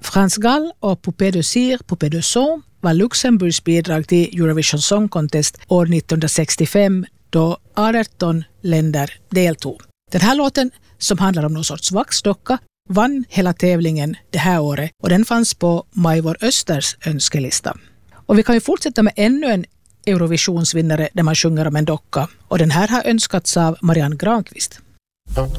France Gall och Poupée de Cire, Poupée de Son var Luxemburgs bidrag till Eurovision Song Contest år 1965 då 18 länder deltog. Den här låten, som handlar om någon sorts vaxdocka, vann hela tävlingen det här året och den fanns på Majvor Östers önskelista. Och vi kan ju fortsätta med ännu en Eurovisionsvinnare där man sjunger om en docka och den här har önskats av Marianne Granqvist.